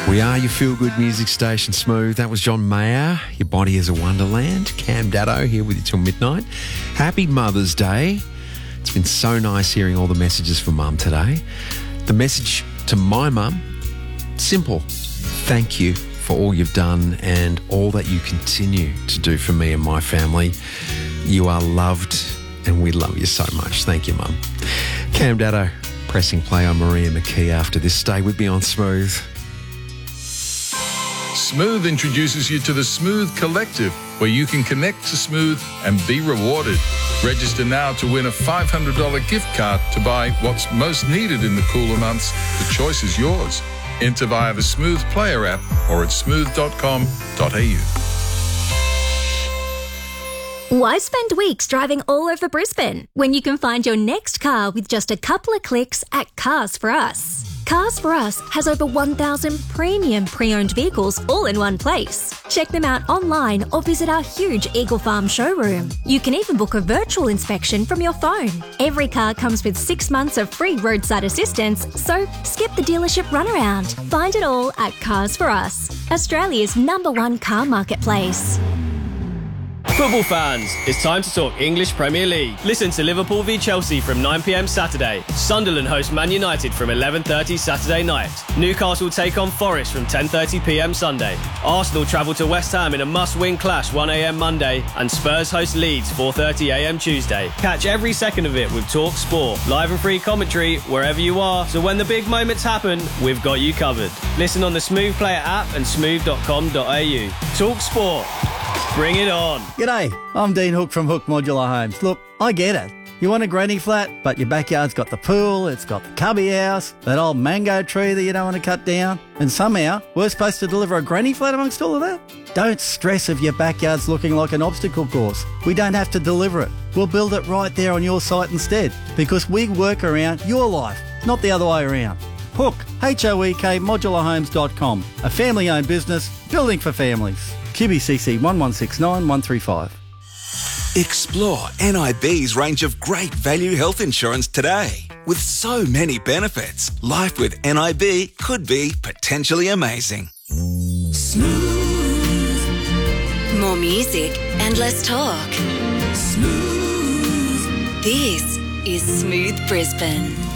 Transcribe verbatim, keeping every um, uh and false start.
We are your feel-good music station, Smooth. That was John Mayer. Your body is a wonderland. Cam Daddo here with you till midnight. Happy Mother's Day. It's been so nice hearing all the messages from Mum today. The message to my mum, simple. Thank you for all you've done and all that you continue to do for me and my family. You are loved and we love you so much. Thank you, Mum. Cam Daddo pressing play on Maria McKee after this. Stay with me on Smooth. Smooth introduces you to the Smooth Collective, where you can connect to Smooth and be rewarded. Register now to win a five hundred dollars gift card to buy what's most needed in the cooler months. The choice is yours. Enter via the Smooth Player app or at smooth dot com dot a u. Why spend weeks driving all over Brisbane when you can find your next car with just a couple of clicks at Cars for Us? Cars for Us has over one thousand premium pre-owned vehicles all in one place. Check them out online or visit our huge Eagle Farm showroom. You can even book a virtual inspection from your phone. Every car comes with six months of free roadside assistance, so skip the dealership runaround. Find it all at Cars for Us, Australia's number one car marketplace. Football fans, it's time to talk English Premier League. Listen to Liverpool v Chelsea from nine p m Saturday. Sunderland host Man United from eleven thirty Saturday night. Newcastle take on Forest from ten thirty p m Sunday. Arsenal travel to West Ham in a must-win clash one a m Monday. And Spurs host Leeds four thirty a m Tuesday. Catch every second of it with Talk Sport. Live and free commentary wherever you are. So when the big moments happen, we've got you covered. Listen on the Smooth Player app and smooth dot com dot a u. Talk Sport. Bring it on. G'day, I'm Dean Hook from Hook Modular Homes. Look, I get it. You want a granny flat, but your backyard's got the pool, it's got the cubby house, that old mango tree that you don't want to cut down, and somehow we're supposed to deliver a granny flat amongst all of that? Don't stress if your backyard's looking like an obstacle course. We don't have to deliver it. We'll build it right there on your site instead, because we work around your life, not the other way around. Hook, H O E K, modular homes dot com, a family-owned business, building for families. Q B C C one one six nine one three five. Explore N I B's range of great value health insurance today. With so many benefits, life with N I B could be potentially amazing. Smooth. More music and less talk. Smooth. This is Smooth Brisbane.